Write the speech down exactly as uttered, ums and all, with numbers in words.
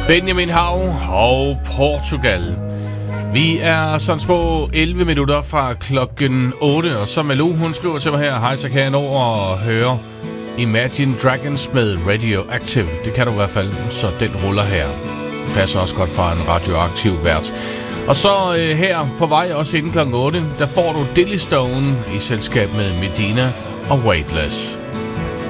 Benjamin Hav og Portugal. Vi er sådan små elleve minutter fra klokken otte, og så Malou, hun skriver til mig her: hej, så kan jeg nå at høre Imagine Dragons med Radioactive. Det kan du i hvert fald, så den ruller her. Passer også godt fra en radioaktiv vært. Og så øh, her på vej, også inden klokken otte, der får du Dilly Stone i selskab med Medina og Weightless.